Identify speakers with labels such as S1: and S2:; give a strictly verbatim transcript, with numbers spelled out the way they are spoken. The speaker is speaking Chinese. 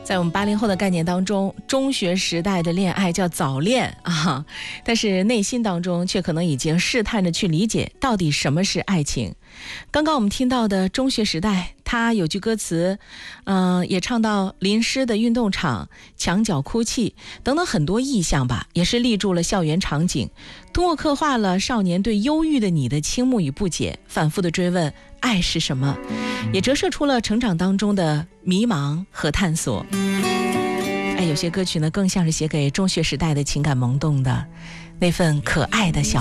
S1: 在我们八零后的概念当中，中学时代的恋爱叫早恋啊，但是内心当中却可能已经试探着去理解到底什么是爱情。刚刚我们听到的中学时代，它有句歌词，嗯、呃，也唱到淋湿的运动场、墙角哭泣等等很多意象吧，也是立住了校园场景，通过刻画了少年对忧郁的你的倾慕与不解，反复的追问爱是什么，也折射出了成长当中的迷茫和探索。哎，有些歌曲呢，更像是写给中学时代的情感萌动的那份可爱的小